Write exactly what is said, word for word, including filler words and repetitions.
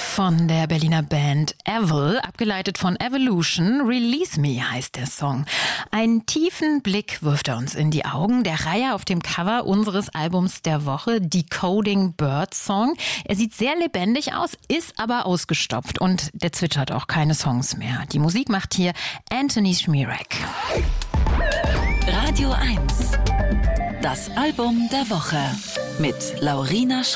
von der Berliner Band Evil, abgeleitet von Evolution. Release Me heißt der Song. Einen tiefen Blick wirft er uns in die Augen. Der Reiher auf dem Cover unseres Albums der Woche, Decoding Bird Song. Er sieht sehr lebendig aus, ist aber ausgestopft und der zwitschert auch keine Songs mehr. Die Musik macht hier Anthony Schmierek. Radio eins. Das Album der Woche mit Laurina